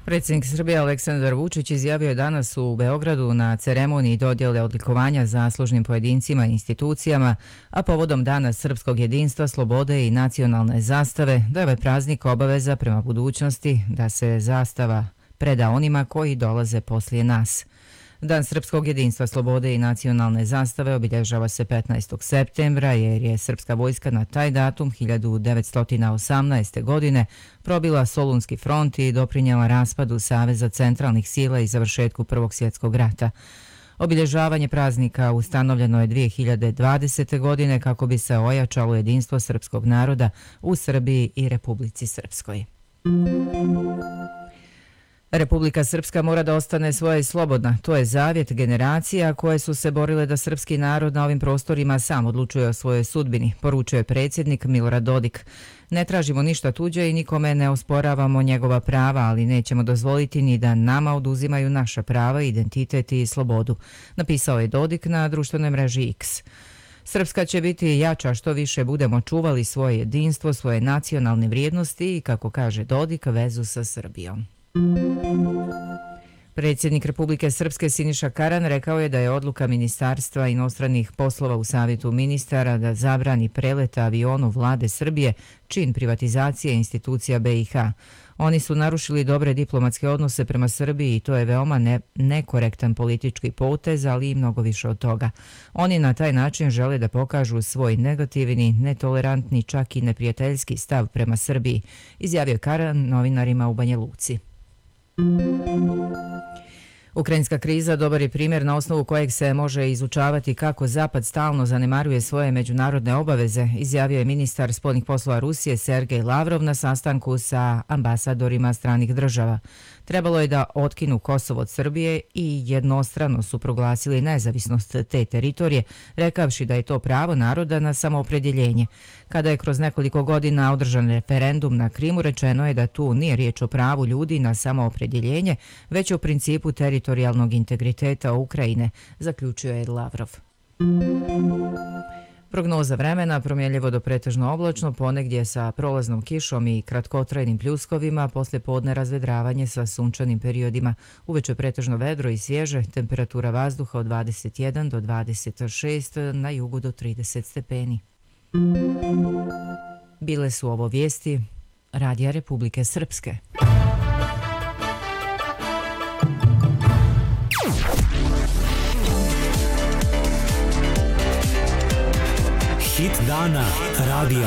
Predsjednik Srbije Aleksandar Vučić izjavio je danas u Beogradu na ceremoniji dodjele odlikovanja zaslužnim pojedincima i institucijama, a povodom Dana srpskog jedinstva, slobode i nacionalne zastave, da je ovaj praznik obaveza prema budućnosti da se zastava preda onima koji dolaze poslije nas. Dan srpskog jedinstva, slobode i nacionalne zastave obilježava se 15. septembra jer je srpska vojska na taj datum 1918. godine probila Solunski front i doprinjela raspadu Saveza centralnih sila i završetku Prvog svjetskog rata. Obilježavanje praznika ustanovljeno je 2020. godine kako bi se ojačalo jedinstvo srpskog naroda u Srbiji i Republici Srpskoj. Republika Srpska mora da ostane svoja i slobodna. To je zavjet generacija koje su se borile da srpski narod na ovim prostorima sam odlučuje o svojoj sudbini, poručuje predsjednik Milorad Dodik. Ne tražimo ništa tuđe i nikome ne osporavamo njegova prava, ali nećemo dozvoliti ni da nama oduzimaju naša prava, identitet i slobodu, napisao je Dodik na društvenoj mreži X. Srpska će biti jača što više budemo čuvali svoje jedinstvo, svoje nacionalne vrijednosti i, kako kaže Dodik, vezu sa Srbijom. Predsjednik Republike Srpske Siniša Karan rekao je da je odluka Ministarstva inostranih poslova u Savjetu ministara da zabrani prelet avionu vlade Srbije čin privatizacije institucija BiH. Oni su narušili dobre diplomatske odnose prema Srbiji i to je veoma nekorektan politički potez, ali i mnogo više od toga. Oni na taj način žele da pokažu svoj negativni, netolerantni, čak i neprijateljski stav prema Srbiji, izjavio Karan novinarima u Banja Luci. Ukrajinska kriza dobar je primjer na osnovu kojeg se može izučavati kako Zapad stalno zanemaruje svoje međunarodne obaveze, izjavio je ministar spoljnih poslova Rusije Sergej Lavrov na sastanku sa ambasadorima stranih država. Trebalo je da otkinu Kosovo od Srbije i jednostrano su proglasili nezavisnost te teritorije, rekavši da je to pravo naroda na samoopredjeljenje. Kada je kroz nekoliko godina održan referendum na Krimu, rečeno je da tu nije riječ o pravu ljudi na samoopredjeljenje, već o principu teritorijalnog integriteta Ukrajine, zaključio je Lavrov. Prognoza vremena: promjenljivo do pretežno oblačno, ponegdje sa prolaznom kišom i kratkotrajnim pljuskovima, poslije podne razvedravanje sa sunčanim periodima. Uveče pretežno vedro i svježe, temperatura vazduha od 21 do 26, na jugu do 30 stepeni. Bile su ovo vijesti Radija Republike Srpske. Hit dana radija